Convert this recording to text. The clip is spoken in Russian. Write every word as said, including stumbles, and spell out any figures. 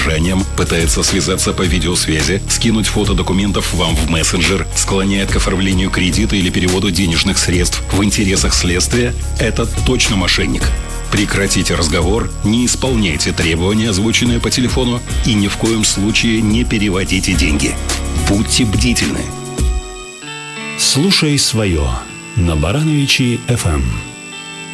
пытается связаться по видеосвязи, скинуть фото документов вам в мессенджер, склоняет к оформлению кредита или переводу денежных средств в интересах следствия, это точно мошенник. Прекратите разговор, не исполняйте требования, озвученные по телефону, и ни в коем случае не переводите деньги. Будьте бдительны. Слушай свое на Барановичи эф эм.